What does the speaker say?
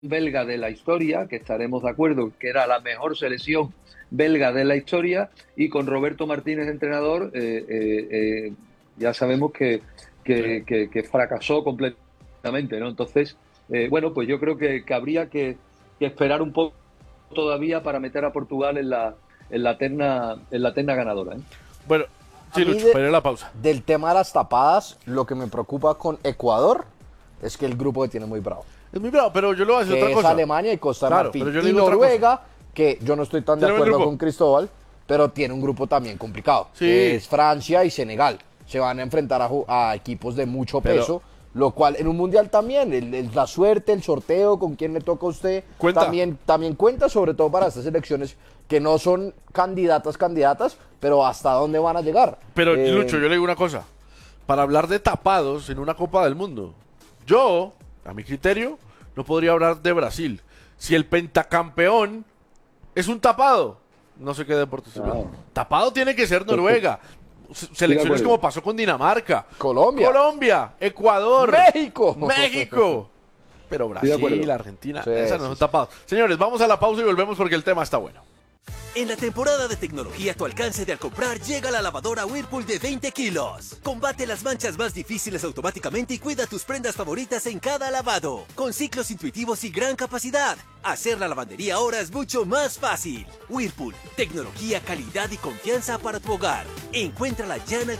belga de la historia, que estaremos de acuerdo que era la mejor selección belga de la historia, y con Roberto Martínez entrenador, ya sabemos que fracasó completamente, ¿no? Entonces, bueno, pues yo creo que habría que esperar un poco todavía para meter a Portugal en la terna ganadora, ¿eh? Bueno, A sí, mí Lucho, para ir a la pausa. del tema de las tapadas, lo que me preocupa con Ecuador es que el grupo que tiene muy bravo. Es muy bravo, pero yo le voy a decir Que otra es cosa. Alemania y Costa de Claro, Marfil. pero yo le Y digo otra Noruega, que yo no estoy tan de Tiene buen acuerdo grupo. con Cristóbal, pero tiene un grupo también complicado. Sí. Que es Francia y Senegal. Se van a enfrentar a equipos de mucho Pero- peso, lo cual en un mundial también, la suerte, el sorteo, con quién le toca a usted, Cuenta. también cuenta, sobre todo para estas elecciones que no son candidatas, pero hasta dónde van a llegar. Pero, Lucho, yo le digo una cosa. Para hablar de tapados en una Copa del Mundo, yo, a mi criterio, no podría hablar de Brasil. Si el pentacampeón es un tapado, no sé qué deporte se llama. Tapado tiene que ser Noruega. Selecciones acuerdo. como pasó con Dinamarca. Colombia. Ecuador. México. México. Pero de acuerdo. Brasil, Argentina, Sí, esas no sí, son sí. tapados. Señores, vamos a la pausa y volvemos porque el tema está bueno. En la temporada de tecnología a tu alcance de al comprar llega la lavadora Whirlpool de 20 kilos. Combate las manchas más difíciles automáticamente y cuida tus prendas favoritas en cada lavado. Con ciclos intuitivos y gran capacidad. Hacer la lavandería ahora es mucho más fácil. Whirlpool, tecnología, calidad y confianza para tu hogar. Encuéntrala ya en el